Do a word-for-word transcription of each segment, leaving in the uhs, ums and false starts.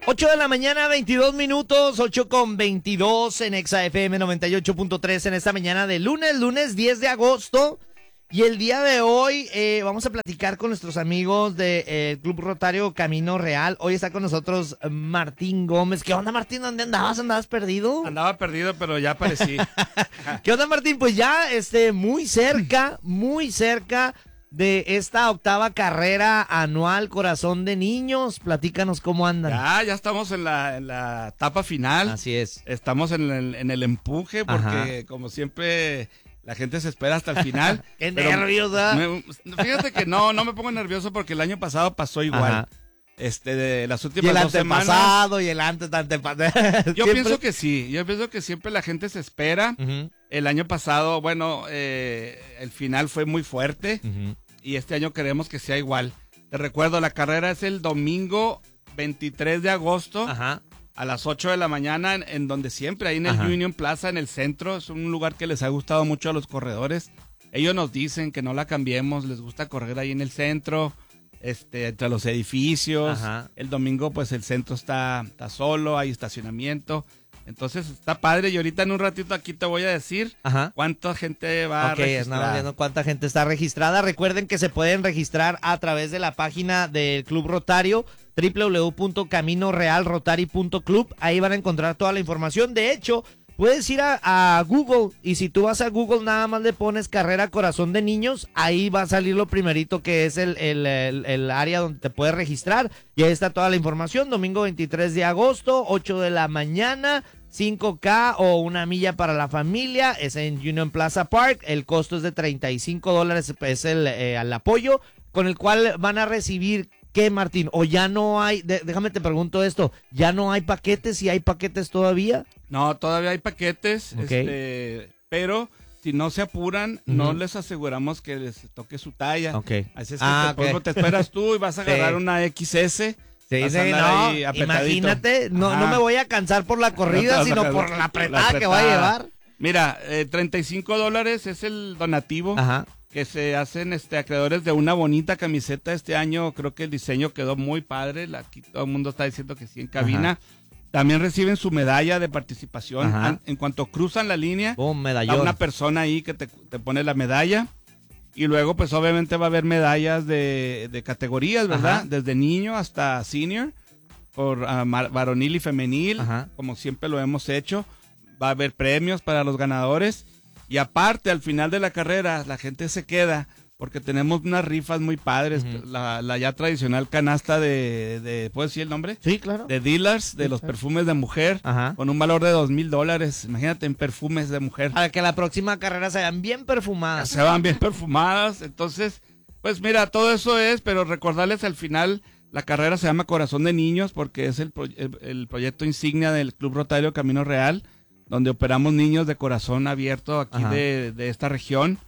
ocho de la mañana, veintidós minutos, ocho con veintidós en Exa F M noventa y ocho punto tres en esta mañana de lunes, lunes diez de agosto. Y el día de hoy eh, vamos a platicar con nuestros amigos del de, eh, Club Rotario Camino Real. Hoy está con nosotros Martín Gómez. ¿Qué onda, Martín? ¿Dónde andabas? ¿Andabas perdido? Andaba perdido, pero ya aparecí. ¿Qué onda, Martín? Pues ya este, muy cerca, muy cerca de esta octava carrera anual Corazón de Niños. Platícanos cómo andan. Ya, ya estamos en la, en la etapa final. Así es. Estamos en el, en el empuje porque, Ajá. como siempre, la gente se espera hasta el final. ¡Qué nerviosa! Me, fíjate que no, no me pongo nervioso porque el año pasado pasó igual. Ajá. Este, de las últimas y el dos semanas. antepasado y el antes antepasado. Yo siempre... pienso que sí, yo pienso que siempre la gente se espera. Uh-huh. El año pasado, bueno, eh, el final fue muy fuerte. Uh-huh. Y este año queremos que sea igual. Te recuerdo, la carrera es el domingo veintitrés de agosto. Ajá. A las ocho de la mañana, en, en donde siempre, ahí en el Ajá. Union Plaza, en el centro. Es un lugar que les ha gustado mucho a los corredores. Ellos nos dicen que no la cambiemos, les gusta correr ahí en el centro, este, entre los edificios. Ajá. El domingo, pues, el centro está, está solo, hay estacionamiento. Entonces está padre y ahorita en un ratito aquí te voy a decir Ajá. cuánta gente va okay, a registrar. Ok, viendo cuánta gente está registrada. Recuerden que se pueden registrar a través de la página del Club Rotario, doble u doble u doble u punto camino real rotary punto club. Ahí van a encontrar toda la información. De hecho, puedes ir a, a Google y si tú vas a Google nada más le pones carrera Corazón de Niños, ahí va a salir lo primerito que es el, el, el, el área donde te puedes registrar y ahí está toda la información. Domingo veintitrés de agosto, ocho de la mañana, cinco K o una milla para la familia, es en Union Plaza Park, el costo es de treinta y cinco dólares, es el, eh, el apoyo con el cual van a recibir. ¿Qué, Martín? ¿O ya no hay? De, déjame te pregunto esto. ¿Ya no hay paquetes? ¿Y hay paquetes todavía? No, todavía hay paquetes, okay. este, pero si no se apuran, uh-huh. no les aseguramos que les toque su talla. Okay. Así es que ah, te, okay. te esperas tú y vas a agarrar sí. una equis ese. Sí, sí, no, imagínate, no, no me voy a cansar por la corrida, no sino por la apretada, la apretada que voy a llevar. Mira, eh, treinta y cinco dólares es el donativo. Ajá. Que se hacen este acreedores de una bonita camiseta este año. Creo que el diseño quedó muy padre. Aquí todo el mundo está diciendo que sí en cabina. Ajá. También reciben su medalla de participación. Ajá. En cuanto cruzan la línea, oh, hay una persona ahí que te, te pone la medalla. Y luego, pues obviamente va a haber medallas de, de categorías, ¿verdad? Ajá. Desde niño hasta senior, por uh, varonil y femenil, Ajá. como siempre lo hemos hecho. Va a haber premios para los ganadores. Y aparte, al final de la carrera, la gente se queda porque tenemos unas rifas muy padres. Uh-huh. La, la ya tradicional canasta de, de, ¿puedo decir el nombre? Sí, claro. De dealers, de sí, los claro. perfumes de mujer, Ajá. con un valor de dos mil dólares. Imagínate en perfumes de mujer. Para que la próxima carrera se vean bien perfumadas. Se van bien perfumadas. Entonces, pues mira, todo eso es, pero recordarles al final, la carrera se llama Corazón de Niños porque es el, pro, el, el proyecto insignia del Club Rotario Camino Real, donde operamos niños de corazón abierto aquí de, de esta región.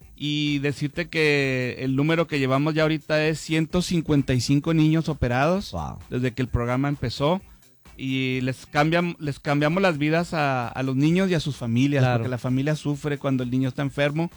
Y decirte que el número que llevamos ya ahorita es ciento cincuenta y cinco niños operados. Wow. Desde que el programa empezó. Y les cambian, les cambiamos las vidas a, a los niños y a sus familias. Claro. Porque la familia sufre cuando el niño está enfermo.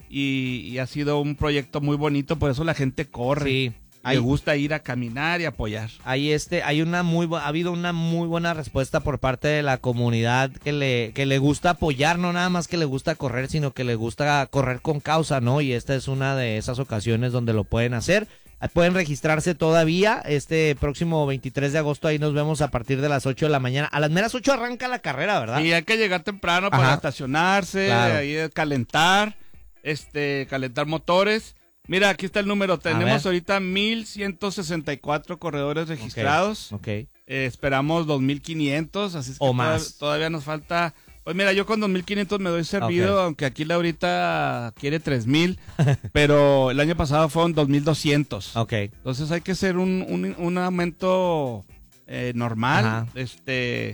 Y, y ha sido un proyecto muy bonito, por eso la gente corre. Sí. Me gusta ir a caminar y apoyar. Ahí este, hay una muy, ha habido una muy buena respuesta por parte de la comunidad que le, que le gusta apoyar, no nada más que le gusta correr, sino que le gusta correr con causa, ¿no? Y esta es una de esas ocasiones donde lo pueden hacer. Pueden registrarse todavía este próximo veintitrés de agosto, ahí nos vemos a partir de las ocho de la mañana. A las meras ocho arranca la carrera, ¿verdad? Sí, hay que llegar temprano Ajá. para estacionarse, claro. ahí calentar, este, calentar motores. Mira, aquí está el número. Tenemos ahorita mil ciento sesenta y cuatro corredores registrados. Ok. okay. Eh, esperamos dos mil quinientos, así es que o todavía, más. todavía nos falta. Pues mira, yo con dos mil quinientos me doy servido, okay. aunque aquí Laurita quiere tres mil, pero el año pasado fueron dos mil doscientos. Ok. Entonces hay que hacer un, un, un aumento eh, normal. Ajá. Este,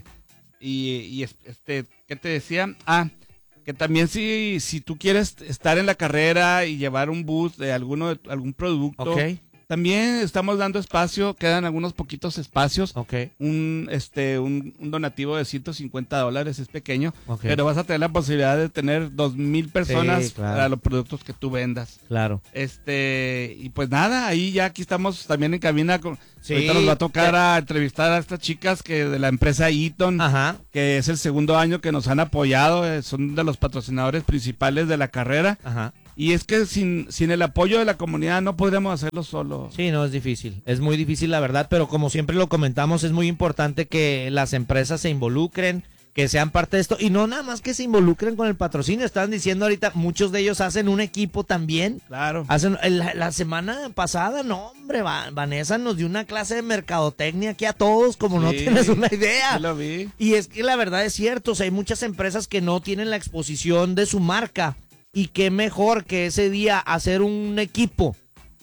y, y este, ¿qué te decía? Ah, que también si, si tú quieres estar en la carrera y llevar un bus de alguno de algún producto, okay. También estamos dando espacio, quedan algunos poquitos espacios. Ok. Un, este, un, un donativo de ciento cincuenta dólares, es pequeño, Okay. pero vas a tener la posibilidad de tener dos mil personas Sí, claro. para los productos que tú vendas. Claro. Este, y pues nada, ahí ya aquí estamos también en cabina. Con, Sí. ahorita nos va a tocar Te- a entrevistar a estas chicas que de la empresa Eaton, Ajá. que es el segundo año que nos han apoyado, eh, son de los patrocinadores principales de la carrera. Ajá. Y es que sin, sin el apoyo de la comunidad no podríamos hacerlo solos. Sí, no, es difícil. Es muy difícil, la verdad, pero como siempre lo comentamos, es muy importante que las empresas se involucren, que sean parte de esto, y no nada más que se involucren con el patrocinio. Estaban diciendo ahorita, muchos de ellos hacen un equipo también. Claro. Hacen, la, la semana pasada, no, hombre, Va- Vanessa nos dio una clase de mercadotecnia aquí a todos, como no Sí, tienes una idea. Sí lo vi. Y es que la verdad es cierto, o sea, hay muchas empresas que no tienen la exposición de su marca. Y qué mejor que ese día hacer un equipo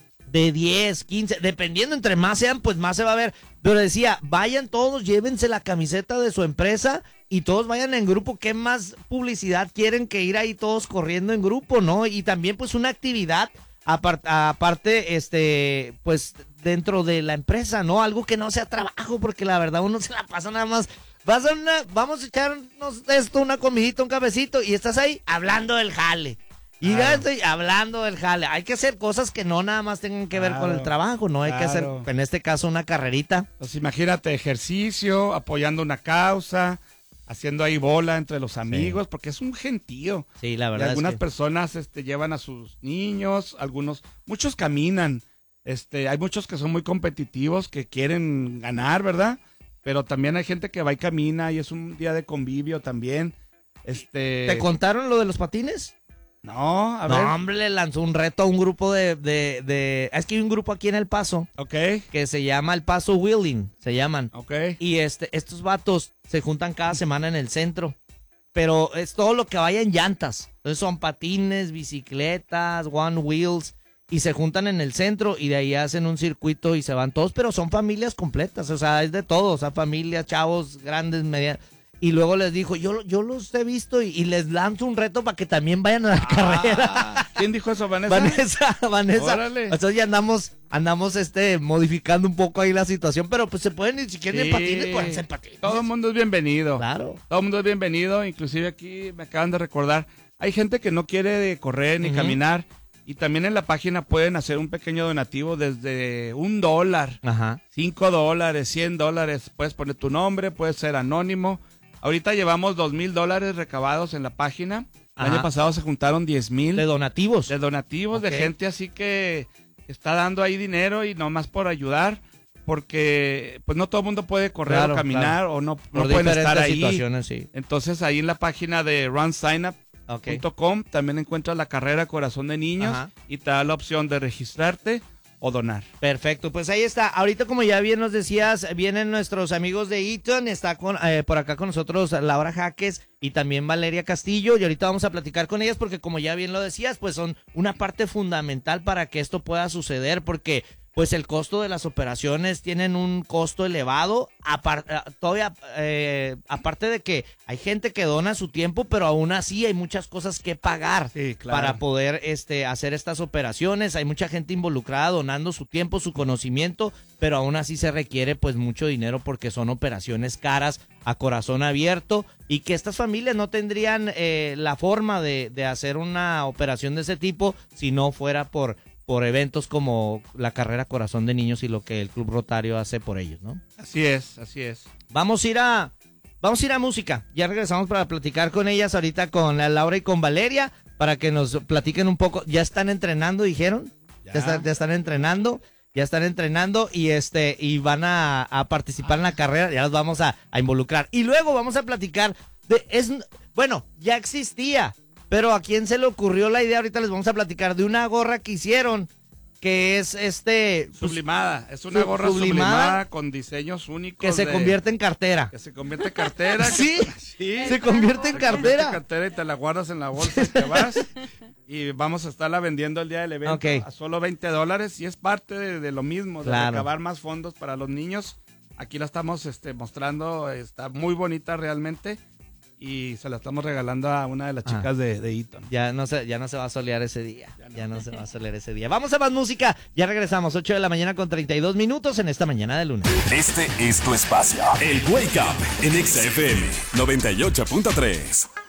de diez, quince, dependiendo, entre más sean, pues más se va a ver. Pero decía, vayan todos, llévense la camiseta de su empresa y todos vayan en grupo. ¿Qué más publicidad quieren que ir ahí todos corriendo en grupo, no? Y también pues una actividad aparte, aparte este, pues dentro de la empresa, ¿no? Algo que no sea trabajo, porque la verdad uno se la pasa nada más. Vas a una, vamos a echarnos esto, una comidita, un cafecito, y estás ahí hablando del jale. Y ya Claro. estoy hablando del jale. Hay que hacer cosas que no nada más tengan que ver con el Claro, trabajo, ¿no? Hay que hacer, claro. en este caso, una carrerita. Pues imagínate, ejercicio, apoyando una causa, haciendo ahí bola entre los amigos, porque es un gentío. Sí, la Y verdad algunas es que... personas este, llevan a sus niños, algunos, muchos caminan. Este, hay muchos que son muy competitivos, que quieren ganar, ¿verdad? Pero también hay gente que va y camina y es un día de convivio también. Este, ¿Te contaron lo de los patines? no, a no, ver. hombre, le lanzó un reto a un grupo de, de, de... Es que hay un grupo aquí en El Paso Ok, que se llama El Paso Wheeling, se llaman. ok. Y este, estos vatos se juntan cada semana en el centro. Pero es todo lo que vaya en llantas. Entonces son patines, bicicletas, one wheels. Y se juntan en el centro y de ahí hacen un circuito y se van todos. Pero son familias completas. O sea, es de todo. O sea, familias, chavos, grandes, medianos. Y luego les dijo, yo, yo los he visto y, y les lanzo un reto para que también vayan a la carrera. Ah, ¿quién dijo eso, Vanessa? Vanessa, Vanessa. Órale. Entonces ya andamos, andamos este, modificando un poco ahí la situación, pero pues se pueden, ni siquiera en Sí. patines, pueden ser patines. Todo el mundo es bienvenido. Claro. Todo el mundo es bienvenido, inclusive aquí me acaban de recordar, hay gente que no quiere correr ni Ujú. caminar y también en la página pueden hacer un pequeño donativo desde un dólar, Ajá. cinco dólares, cien dólares, puedes poner tu nombre, puedes ser anónimo. Ahorita llevamos dos mil dólares recabados en la página, el Ajá. año pasado se juntaron diez mil De donativos. de donativos, Ok. de gente así que está dando ahí dinero y nomás por ayudar, porque pues no todo el mundo puede correr Claro, o caminar claro. o no, Por no pueden estar diferentes ahí. situaciones, sí. Entonces ahí en la página de run sign up punto com Ok. también encuentras la carrera Corazón de Niños Ajá. y te da la opción de registrarte o donar. Perfecto, pues ahí está. Ahorita, como ya bien nos decías, vienen nuestros amigos de Eaton, está con, eh, por acá con nosotros Laura Jaques y también Valeria Castillo, y ahorita vamos a platicar con ellas porque, como ya bien lo decías, pues son una parte fundamental para que esto pueda suceder, porque pues el costo de las operaciones tienen un costo elevado, apar- eh, todavía eh, aparte de que hay gente que dona su tiempo, pero aún así hay muchas cosas que pagar Sí, claro. para poder este, hacer estas operaciones. Hay mucha gente involucrada donando su tiempo, su conocimiento, pero aún así se requiere pues mucho dinero porque son operaciones caras a corazón abierto y que estas familias no tendrían eh, la forma de, de hacer una operación de ese tipo si no fuera por por eventos como la carrera Corazón de Niños y lo que el Club Rotario hace por ellos, ¿no? Así es, así es. Vamos a ir a vamos a ir a música. Ya regresamos para platicar con ellas ahorita con la Laura y con Valeria para que nos platiquen un poco. ¿Ya están entrenando, dijeron? Ya, Ya. están, ya están entrenando, ya están entrenando y este y van a, a participar en la carrera, ya los vamos a, a involucrar. Y luego vamos a platicar de es bueno, ya existía, pero a quién se le ocurrió la idea, ahorita les vamos a platicar de una gorra que hicieron que es este pues, Sublimada, es una sub- gorra sublimada, sublimada, con diseños únicos. que se de- convierte en cartera. Que se convierte en cartera. Sí, que- sí. se convierte en Se convierte en cartera. cartera y te la guardas en la bolsa y te vas. Y vamos a estarla vendiendo el día del evento Ok. a solo veinte dólares y es parte de, de lo mismo, de Claro. recabar más fondos para los niños. Aquí la estamos este, mostrando, está muy bonita realmente. y se la estamos regalando a una de las chicas ah. de, de Eaton. Ya no, se, ya no se va a solear ese día. Ya no. ya no se va a solear ese día. Vamos a más música. Ya regresamos, ocho de la mañana con treinta y dos minutos en esta mañana de lunes. Este es tu espacio. El Wake Up en Exa F M noventa y ocho punto tres.